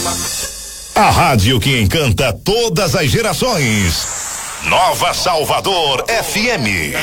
A rádio que encanta todas as gerações. Nova Salvador FM.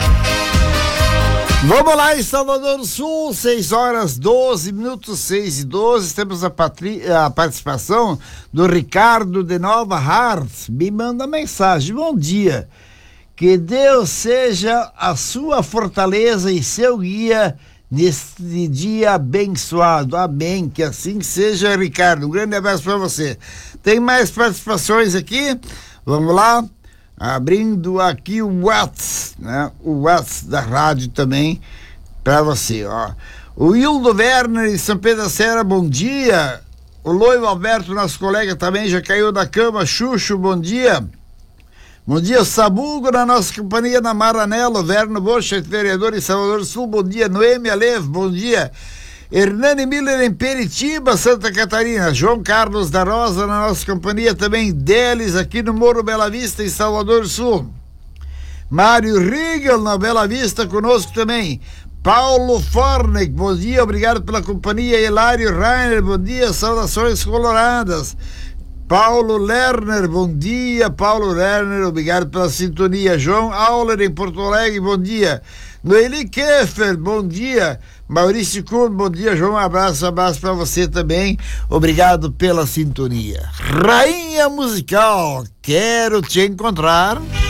Vamos lá em Salvador do Sul, 6h12, 6h12. Temos a participação do Ricardo de Nova Hartz. Me manda mensagem. Bom dia. Que Deus seja a sua fortaleza e seu guia neste dia abençoado. Amém. Que assim seja, Ricardo. Um grande abraço para você. Tem mais participações aqui? Vamos lá. Abrindo aqui o WhatsApp, né? O WhatsApp da rádio também para você, ó. O Hildo Werner de São Pedro da Serra, bom dia. O Loio Alberto, nosso colega, também já caiu da cama. Xuxo, bom dia. Bom dia, Sabugo, na nossa companhia na Maranello. Verno Bocha, vereador em Salvador do Sul, bom dia. Noemi Alev, bom dia. Hernani Miller em Peritiba, Santa Catarina. João Carlos da Rosa na nossa companhia também. Delis aqui no Morro Bela Vista, em Salvador do Sul. Mário Riegel na Bela Vista conosco também. Paulo Fornek, bom dia, obrigado pela companhia. Hilário Rainer, bom dia, saudações coloradas. Paulo Lerner, bom dia. Paulo Lerner, obrigado pela sintonia. João Auler em Porto Alegre, bom dia. Noeli Keffer, bom dia. Maurício Kuhn, bom dia, João, um abraço para você também, obrigado pela sintonia. Rainha musical, quero te encontrar.